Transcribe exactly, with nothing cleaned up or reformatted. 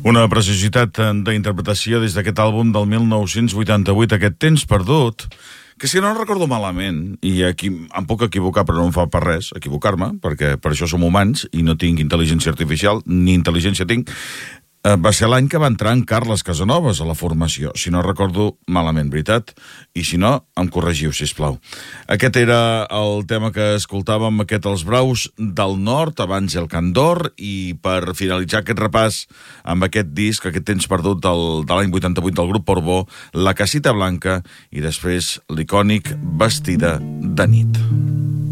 Una preciositat d'interpretació des d'aquest àlbum del mil nou-cents vuitanta-vuit, aquest Temps perdut, que si no recordo malament, i aquí em puc equivocar però no em fa per res equivocar-me, perquè per això som humans i no tinc intel·ligència artificial, ni intel·ligència tinc, va ser l'any que va entrar en Carles Casanovas a la formació, si no recordo malament, veritat? I si no, em corregiu, sisplau. Aquest era el tema que escoltàvem, aquest Els Braus del Nord, abans El Candor, i per finalitzar aquest repàs amb aquest disc, aquest Temps perdut del, de l'any vuitanta-vuit del grup Portbó, La Casita Blanca, i després l'icònic Vestida de nit.